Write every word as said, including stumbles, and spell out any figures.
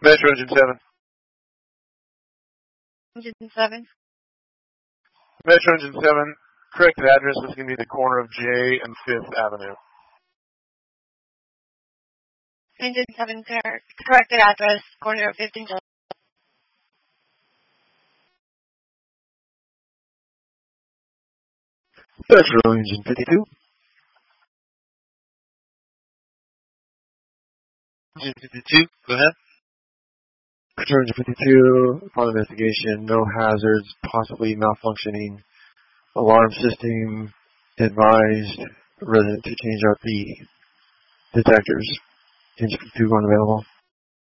Metro Engine seven. Engine seven. Metro Engine seven. Corrected address is going to be the corner of J and fifth Avenue. Engine seven, cor- corrected address, corner of fifth and J. Metro Engine fifty-two. Engine fifty-two, go ahead. Metro Engine fifty-two, upon investigation, no hazards, possibly malfunctioning. Alarm system advised resident to change out the detectors. Engine fifty-two unavailable.